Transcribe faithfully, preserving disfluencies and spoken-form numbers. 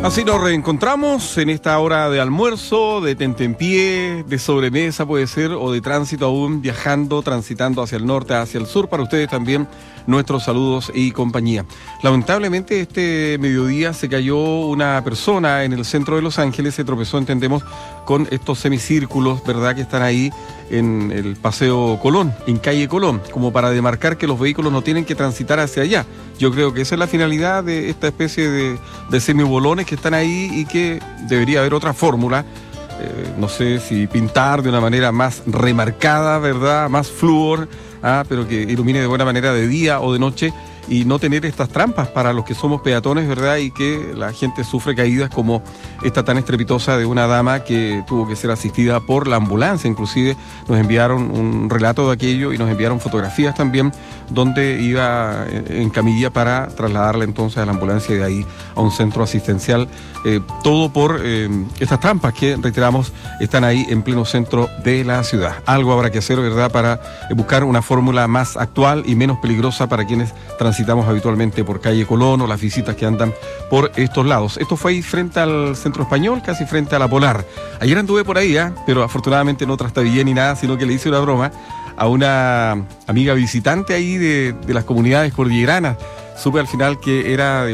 Así nos reencontramos en esta hora de almuerzo, de tentempié, de sobremesa puede ser, o de tránsito aún, viajando, transitando hacia el norte, hacia el sur. Para ustedes también nuestros saludos y compañía. Lamentablemente este mediodía se cayó una persona en el centro de Los Ángeles, se tropezó, entendemos, con estos semicírculos, ¿verdad?, que están ahí en el Paseo Colón, en calle Colón, como para demarcar que los vehículos no tienen que transitar hacia allá. Yo creo que esa es la finalidad de esta especie de, de semibolones que están ahí y que debería haber otra fórmula. Eh, no sé si pintar de una manera más remarcada, ¿verdad?, más flúor, ah, pero que ilumine de buena manera de día o de noche y no tener estas trampas para los que somos peatones, ¿verdad?, y que la gente sufre caídas como esta tan estrepitosa de una dama que tuvo que ser asistida por la ambulancia. Inclusive nos enviaron un relato de aquello y nos enviaron fotografías también donde iba en camilla para trasladarla entonces a la ambulancia y de ahí a un centro asistencial. Eh, todo por eh, estas trampas que, reiteramos, están ahí en pleno centro de la ciudad. Algo habrá que hacer, ¿verdad?, para buscar una fórmula más actual y menos peligrosa para quienes transitamos habitualmente por calle Colón o las visitas que andan por estos lados. Esto fue ahí frente al Centro Español, casi frente a la Polar. Ayer anduve por ahí, ¿eh? Pero afortunadamente no trastabillé ni nada, sino que le hice una broma a una amiga visitante ahí de, de las comunidades cordilleranas. Supe al final que era de